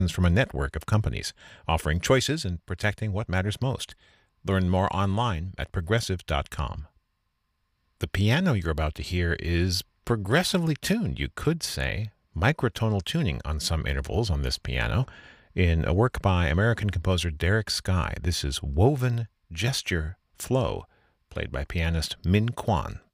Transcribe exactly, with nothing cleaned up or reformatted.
from a network of companies, offering choices and protecting what matters most. Learn more online at progressive dot com. The piano you're about to hear is progressively tuned, you could say, microtonal tuning on some intervals on this piano. In a work by American composer Derek Sky, this is Woven Gesture Flow, played by pianist Min Kwan.